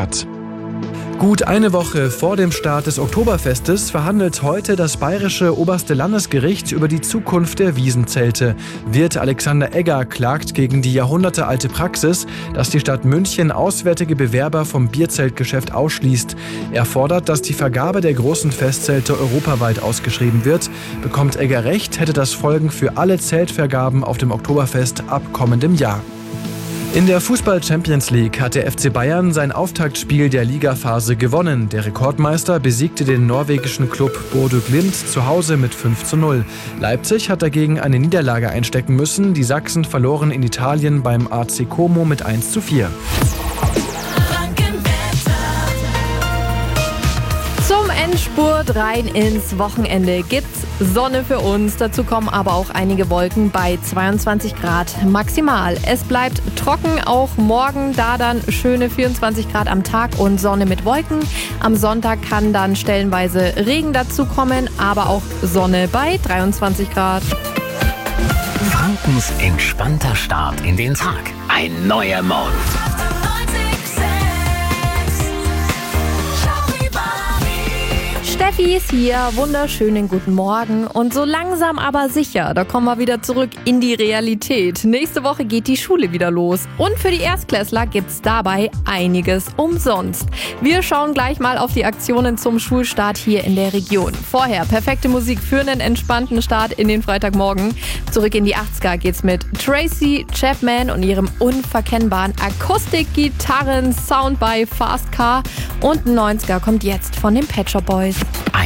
hat. Gut eine Woche vor dem Start des Oktoberfestes verhandelt heute das bayerische oberste Landesgericht über die Zukunft der Wiesenzelte. Wirt Alexander Egger klagt gegen die jahrhundertealte Praxis, dass die Stadt München auswärtige Bewerber vom Bierzeltgeschäft ausschließt. Er fordert, dass die Vergabe der großen Festzelte europaweit ausgeschrieben wird. Bekommt Egger recht, hätte das Folgen für alle Zeltvergaben auf dem Oktoberfest ab kommendem Jahr. In der Fußball-Champions League hat der FC Bayern sein Auftaktspiel der Ligaphase gewonnen. Der Rekordmeister besiegte den norwegischen Klub Bodø Glimt zu Hause mit 5:0. Leipzig hat dagegen eine Niederlage einstecken müssen. Die Sachsen verloren in Italien beim AC Como mit 1:4. Zum Endspurt rein ins Wochenende gibt's Sonne für uns. Dazu kommen aber auch einige Wolken bei 22 Grad maximal. Es bleibt trocken, auch morgen, da dann schöne 24 Grad am Tag und Sonne mit Wolken. Am Sonntag kann dann stellenweise Regen dazu kommen, aber auch Sonne bei 23 Grad. Frankens entspannter Start in den Tag. Ein neuer Morgen. Steffi ist hier, wunderschönen guten Morgen und so langsam aber sicher, da kommen wir wieder zurück in die Realität. Nächste Woche geht die Schule wieder los und für die Erstklässler gibt's dabei einiges umsonst. Wir schauen gleich mal auf die Aktionen zum Schulstart hier in der Region. Vorher perfekte Musik für einen entspannten Start in den Freitagmorgen. Zurück in die 80er geht's mit Tracy Chapman und ihrem unverkennbaren Akustikgitarren-Sound bei Fast Car und ein 90er kommt jetzt von den Pet Shop Boys.